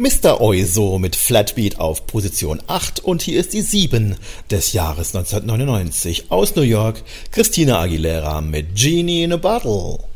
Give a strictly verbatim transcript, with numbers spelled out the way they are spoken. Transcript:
Mister Oizo mit Flatbeat auf Position acht und hier ist die sieben des Jahres neunzehnhundertneunundneunzig. Aus New York, Christina Aguilera mit Genie in a Bottle.